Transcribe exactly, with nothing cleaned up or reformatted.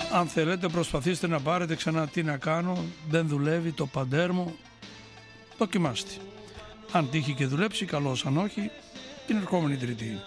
Αν θέλετε προσπαθήστε να πάρετε ξανά τι να κάνω, δεν δουλεύει το Παντέρμο, δοκιμάστε. Αν τύχει και δουλέψει, καλώς, αν όχι, την ερχόμενη Τρίτη.